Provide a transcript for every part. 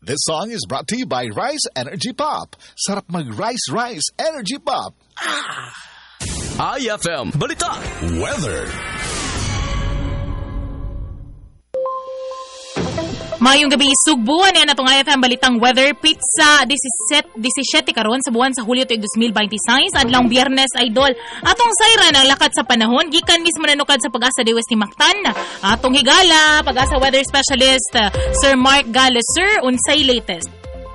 This song is brought to you by Rice Energy Pop. Sarap mag-Rice Energy Pop. IFM Balita Weather. Mayong gabi Sugbo na natong IFM Balitang Weather pizza 17 karon sa buwan sa Hulyo 2026 adlong Biyernes idol. Atong sayra ng lakat sa panahon gikan mismo nanukad sa Pag-asa Diwes ni Mactan. Atong higala Pag-asa weather specialist Sir Mark Gales. Sir, unsay latest?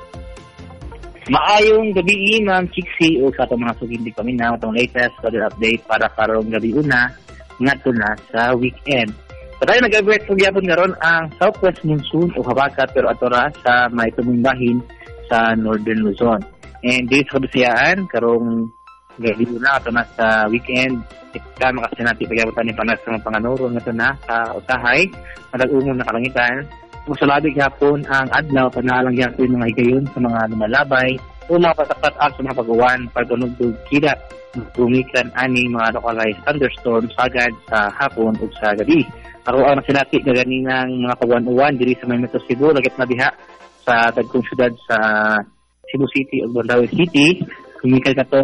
Maayong gabi Ma'am Chiksi o sa atong mga sugindi kami na atong latest weather update para karong gabi una ngadto na sa weekend. Tayo nag-average po gyapon karon ang southwest monsoon o habagat pero atora sa may tumingbahin sa northern Luzon. And dito sa Bisayaan karong gabi na ato na sa weekend ika makasinati pagyabutan ni panas sa panganoro nga na sa usahay madag-umon na kalangitan. Masalabi gyapon ang adlaw panalang gyapon mga higayon sa mga lumalabay o mga pasakat sa mga pagawan pagtunog kida tumikan ani mga localized thunderstorms agad sa hapon ug sa gabi. Araw na sinati na ganinang mga pagwan-uwan diri sa may Metro Cebu, lagit na diha sa dagkong syudad sa Cebu City o Buandawi City. Kumikal ka to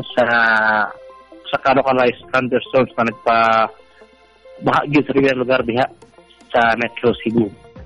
sa localized thunderstorms na nagpa-bahagyo sa river lugar diha sa Metro Cebu.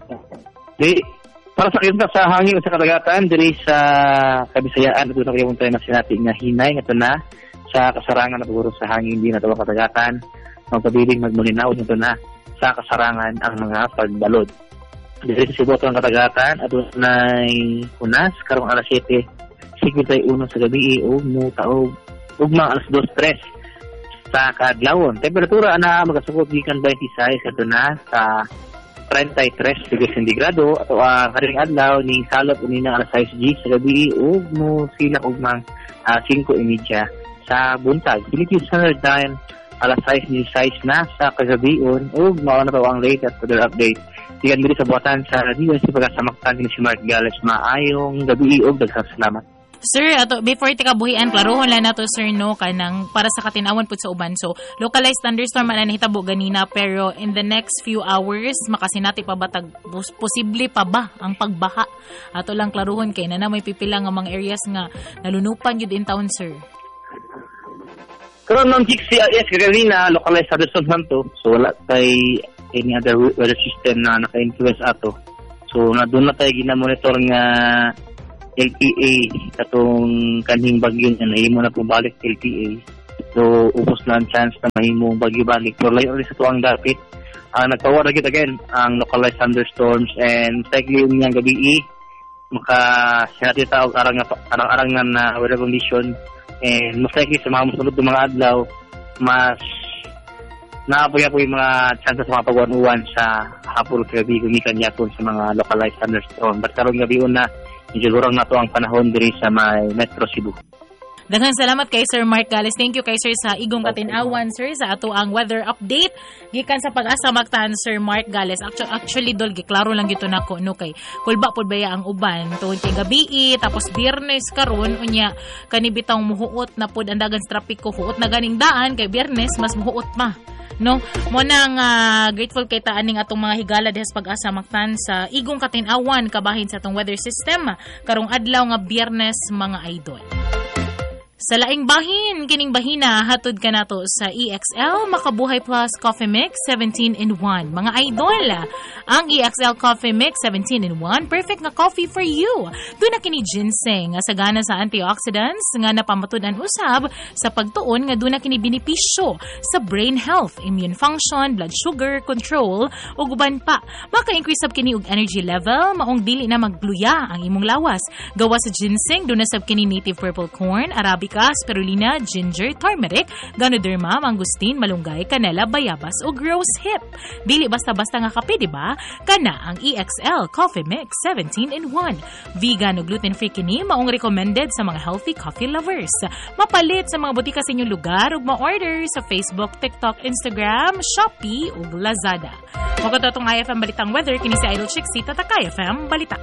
Para sa kita sa hangin sa kadagatan diri sa Kabisayaan ito na kayo tayo na sinati nga hinay nga na sa kasarangan na paguro sa hangin din na tawag kadagatan magpabiling magmulinaw ito na sa kasarangan ang mga pagbalod. Dito sa Cebu ang katagatan at unay unas karong alas 7 51 sa gabi ug mutaog ugma alas 2:03 sa kadlawon. Temperatura ana magasugod gikan 26 kadto na sa 33 degrees centigrado ato ang kading adlaw ni salot uni na alas 6 sa gabi ug mo sila ugmang 5:30 sa buntag. Philippine Standard Time alas 6:16 na sa kagabion ug mao na ang latest weather update. Diyan diri sa buwatan sa radio si pagasamaktan ni si Mark Gales. Maayong gabi ug daghang salamat. Sir, ato before tika buhian klarohon lang nato sir no kanang para sa katin-awan pud sa uban. So, localized thunderstorm ana nahitabo ganina pero in the next few hours makasinati pa ba posible pa ba ang pagbaha? Ato lang klarohon kay na may pipila nga mga areas nga nalunupan gyud in town sir. Karon ng GCIS kanina localized thunderstorms man to. So wala tay any other weather system na naka-influence ato. So doon na tayo gina-monitor nga LPA katong kanhing bagyo na nahimo na pong balik LPA. So ubos na ang chance na mahimong bagyo balik. Pero layo rin sa tuwang dapit. Nagpawara kita again ang localized thunderstorms and likely yung gabi maka-sinati taog arang na weather condition. And most likely sa mga musunod ng mga adlaw, mas naapoy yung mga chances sa mga pagwan-uwan sa hapon at gabi gumikan yapon sa mga localized thunderstorm. But karong gabi na, medyo lurang na to ang panahon diri sa may Metro Cebu. Daghang salamat kay Sir Mark Gales. Thank you kay Sir sa igong katin-awan sir sa ato ang weather update gikan sa Pag-asa Mactan Sir Mark Gales. Actually dol giklaro lang gito nako no kay kulba pud baya ang uban tuod kay gabi tapos Biyernes karon unya kani bitang muhuot na pud ang dagan sa trapiko huot na ganing daan kay Biyernes mas muhuot ma. No, mo nang grateful kay taaning atong mga higala diha sa Pag-asa Mactan sa igong katin-awan kabahin sa atong weather system karong adlaw nga Biyernes mga idol. Sa laing bahin, kining bahina, hatod ka nato sa EXL Makabuhay Plus Coffee Mix 17-in-1. Mga idol, ang EXL Coffee Mix 17-in-1, perfect na coffee for you. Doon na kini ginseng, sagana sa antioxidants, nga napamatudan usab sa pagtuon, nga doon na kini benepisyo sa brain health, immune function, blood sugar, control, o guban pa. Maka-increase sab kini og energy level, maong dili na magluya ang imong lawas. Gawa sa ginseng, doon na sab kini native purple corn, Arabica, spirulina, ginger, turmeric, ganoderma, mangustin, malunggay, kanela, bayabas o rose hip. Dili basta-basta nga kape, di ba? Kana ang EXL Coffee Mix 17-in-1. Vegan o gluten-free kini maong recommended sa mga healthy coffee lovers. Mapalit sa mga butika sa inyong lugar ug ma-order sa Facebook, TikTok, Instagram, Shopee ug Lazada. Makoto itong IFM Balitang Weather kini si Idol Chiksi tatak IFM Balita.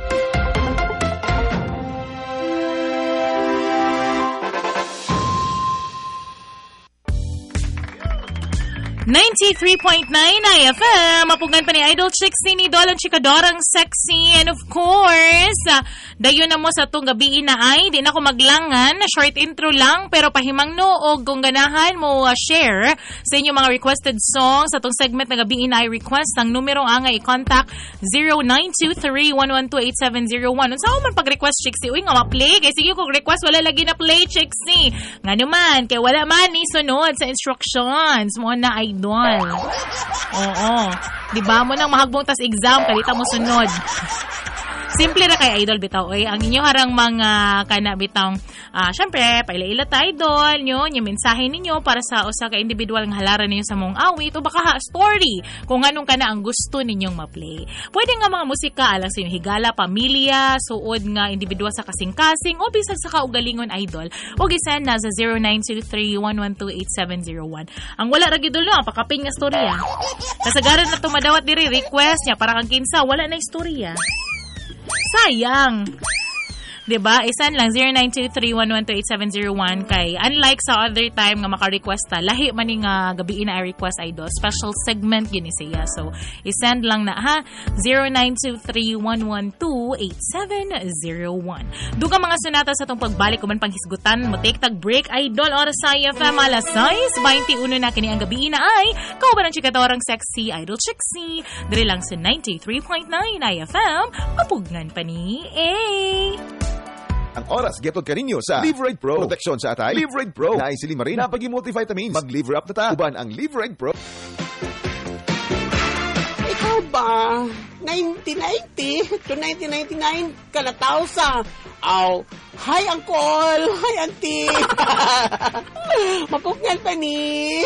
93.9 IFM, mapugan pa ni Idol Chicks ni Idol ang chikadorang sexy, and of course, dayon na mo sa itong gabi na ay, di na ako maglangan, short intro lang, pero pahimang noog kung ganahan mo share sa inyong mga requested songs sa itong segment na gabi na ay request, ang numero nga i-contact 0923-112-8701. Unsa man pag-request Chicks, uy nga ma-play, kaya sige kung request, wala lagi na play Chicks nga naman, kaya wala man ni sunod sa instructions mo na Idol. Oo. Di ba mo nang mahagbong tas exam, kalita mo sunod. Simple na kay Idol bitaw. Oy, ang inyo harang mga kana bitaw. Syempre, paila-ila ta Idol, yung mensahe ninyo para sa usa ka individual nga halaran ninyo sa mong awit o baka story kung anong kana ang gusto ninyong ma-play. Pwede nga mga musika alang sa inyong higala, pamilya, suod nga individual sa kasing-kasing o bisag sa kaugalingon Idol. O gisend na sa 0923-112-8701. Ang wala ra gid no, pakapin nga storya. Kasagaran na tumadawat diri request niya para kang kinsa wala na istorya. Sayang. Diba? Isan lang 0923-112-8701 kay unlike sa other time nga maka-request ta, lahi man ni nga gabi na request Idol. Special segment yun siya. So, isend lang na ha 0923-112-8701. Duga mga sunata sa itong pagbalik kuman panghisgutan mo take tag break Idol oras sa IFM alas 6:21 na kini ang gabi na ay kauban ang chikatorang sexy Idol Chixie diri lang sa 93.9 IFM papugnan pa ni Ang oras, getod ka ninyo sa Live Right Pro. Proteksyon sa atay, Live Right Pro. Naisili marin, napagi multivitamins. Mag-liver up na ta. Uban ang Live Right Pro. Ikaw ba? 1990 to 1999 kalataw sa hi uncle, hi auntie. Mapukngan pa ni.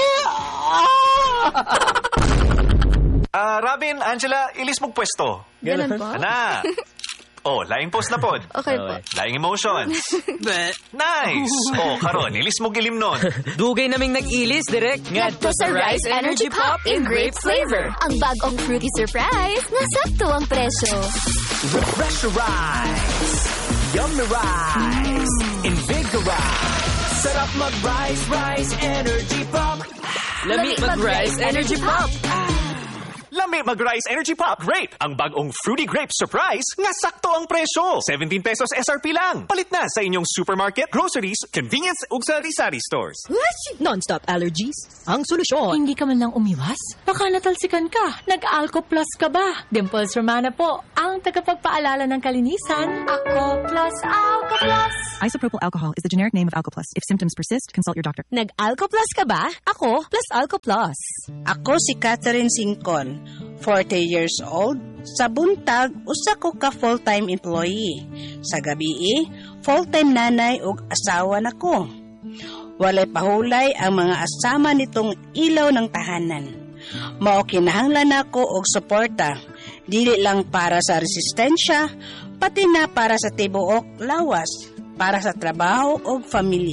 Robin, Angela, ilis mong pwesto. Ganun po? Ana. Laing post na pod. Okay po. Laing emotions. Nice. Karon, ilis mo gilim nun. Dugay naming nag-ilis, direct. Ngadto sa Rice Energy Pop in grape flavor. Ang bagong fruity surprise na sakto ang presyo. Refresherize. Yummy rice. Invigorize. Sarap mag-rice, Rice Energy Pop. Lamig mag-Rice Energy Pop. Lami mag-Rice Energy Pop Grape. Ang bagong Fruity Grape Surprise nga sakto ang presyo. 17 pesos SRP lang. Palit na sa inyong supermarket, groceries, convenience ug sari-sari stores. Non-stop allergies. Ang solusyon. Hindi ka man lang umiwas? Baka natalsikan ka. Nag-Alco Plus ka ba? Dimples Romana po, ang tagapagpaalala ng kalinisan. Ako Plus, Alco Plus. Isopropyl alcohol is the generic name of Alco Plus. If symptoms persist, consult your doctor. Nag-Alco Plus ka ba? Ako, plus Alco Plus. Ako si Catherine Singcon, 40 years old. Sa buntag, usa ko ka full-time employee. Sa gabi, full-time nanay ug asawa nako. Walay pahulay ang mga asama nitong ilaw ng tahanan. Mao kinahanglan nako og suporta, dili lang para sa resistensya, pati na para sa tibuok lawas, para sa trabaho ug pamilya.